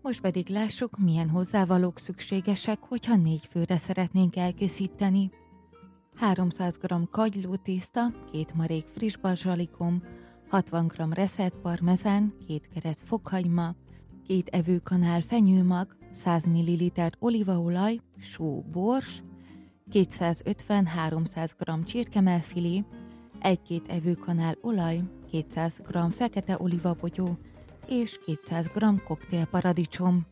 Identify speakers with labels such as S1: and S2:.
S1: Most pedig lássuk, milyen hozzávalók szükségesek, hogyha 4 főre szeretnénk elkészíteni. 300 g kagylótészta, 2 marék friss bazsalikom, 60 g reszelt parmezán, 2 kerec fokhagyma, 2 evőkanál fenyőmag, 100 ml olívaolaj, só, bors, 250-300 g csirkemelfilé, 1-2 evőkanál olaj, 200 g fekete olívabogyó és 200 g koktélparadicsom.